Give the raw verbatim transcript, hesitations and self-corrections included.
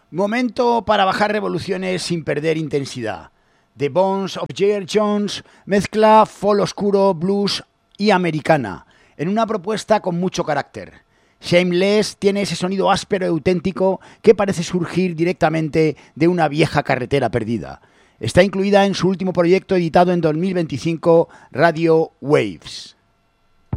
Momento para bajar revoluciones sin perder intensidad. The Bones of J R. Jones mezcla folk oscuro, blues y americana, en una propuesta con mucho carácter. Shameless tiene ese sonido áspero y auténtico que parece surgir directamente de una vieja carretera perdida. Está incluida en su último proyecto editado en dos mil veinticinco, Radio Waves.